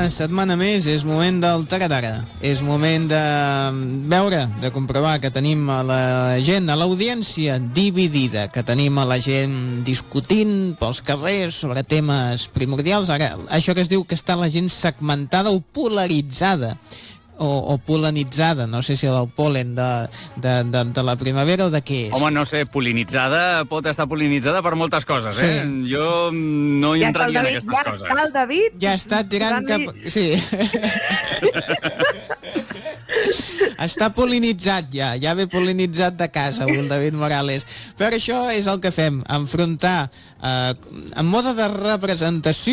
setmana més és moment del taradara. És moment de veure, de comprovar que tenim a la gent, a l'audiència dividida, que tenim a la gent discutint pels carrers sobre temes primordials. Ara, això que es diu que està la gent segmentada o polaritzada. O pol·lenitzada, no sé si del pol·len de la primavera o de què és. Home, no sé, pol·linitzada pot estar pol·linitzada per moltes coses, sí. Jo no hi entraria en aquestes coses. Ja està el David. Ja està tirant cap... Sí. Està pol·linitzat ja ve pol·linitzat de casa avui el David Morales. Per això és el que fem, enfrontar en mode de representació